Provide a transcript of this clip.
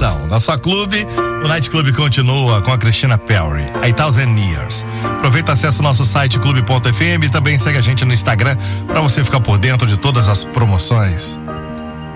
atenção, na sua clube, o Night Club continua com a Christina Perry, A Thousand Years. Aproveita, acessa o nosso site clube.fm e também segue a gente no Instagram para você ficar por dentro de todas as promoções.